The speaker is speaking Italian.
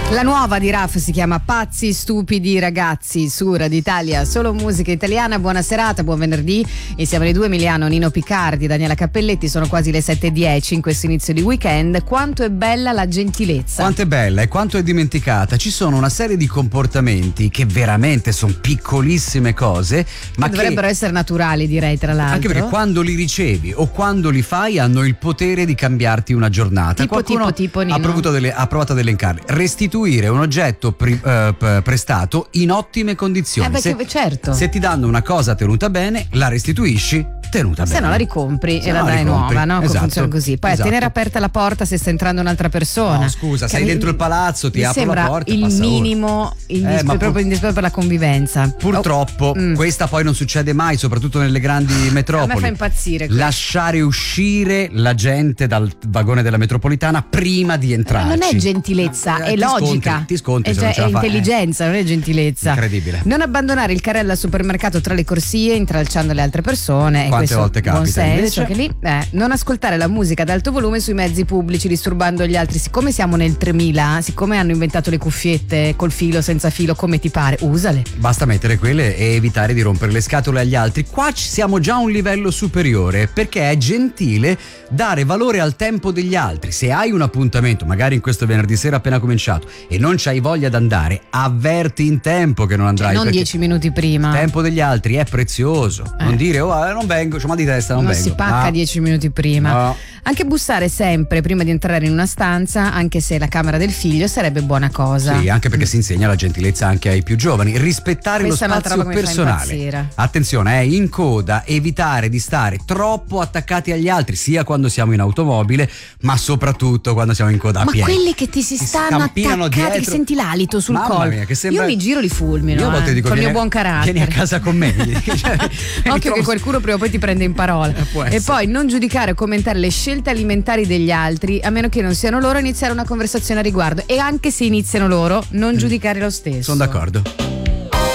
La nuova di Raf si chiama Pazzi stupidi ragazzi su Radio Italia, solo musica italiana. Buona serata, buon venerdì. Insieme ai due Emiliano, Nino Picardi, Daniela Cappelletti. Sono quasi le 7:10 in questo inizio di weekend. Quanto è bella la gentilezza. Quanto è bella e quanto è dimenticata. Ci sono una serie di comportamenti che veramente sono piccolissime cose, ma che dovrebbero essere naturali, direi, tra l'altro. Anche perché quando li ricevi o quando li fai hanno il potere di cambiarti una giornata. Tipo Nino. Ha provato ad elencarli. Restituire un oggetto prestato in ottime condizioni. Certo. Se ti danno una cosa tenuta bene, la restituisci tenuta bene. Se no la ricompri e la dai nuova, no? Esatto, funziona così. Poi a tenere aperta la porta se sta entrando un'altra persona. No, scusa, sei dentro il palazzo, ti apro la porta. Il minimo proprio indispensabile per la convivenza. Purtroppo questa poi non succede mai, soprattutto nelle grandi metropoli. A me fa impazzire questo. Lasciare uscire la gente dal vagone della metropolitana prima di entrarci. Non è gentilezza, è logica. Ti scontri se cioè, non ce la è fai. intelligenza, non è gentilezza. Incredibile. Non abbandonare il carrello al supermercato tra le corsie, intralciando le altre persone. Quante volte capita? Buon senso, Invece? che lì, non ascoltare la musica ad alto volume sui mezzi pubblici, disturbando gli altri. Siccome siamo nel 3000, siccome hanno inventato le cuffiette col filo, senza filo, come ti pare, usale. Basta mettere quelle e evitare di rompere le scatole agli altri. Qua siamo già a un livello superiore, perché è gentile dare valore al tempo degli altri. Se hai un appuntamento, magari in questo venerdì sera appena cominciato, e non c'hai voglia di andare, avverti in tempo che non andrai. Non 10 minuti prima. Il tempo degli altri è prezioso. Non dire non vengo, c'ho mal di testa, non vengo. Si pacca 10 minuti prima. No. Anche bussare sempre prima di entrare in una stanza, anche se è la camera del figlio, sarebbe buona cosa. Sì, anche perché si insegna la gentilezza anche ai più giovani. Rispettare Questa lo spazio personale. Attenzione, in coda, evitare di stare troppo attaccati agli altri, sia quando siamo in automobile, ma soprattutto quando siamo in coda a piedi. Ma quelli che ti si stanno attaccati, dietro. Che senti l'alito sul Mamma collo. Mia, che sembra... Io mi giro, li fulmino. Io a volte dico, col mio buon carattere. Vieni a casa con me. Occhio che qualcuno prima o poi ti prende in parola. E poi non giudicare o commentare le scelte alimentari degli altri, a meno che non siano loro, iniziare una conversazione a riguardo. E anche se iniziano loro, non giudicare lo stesso. Sono d'accordo.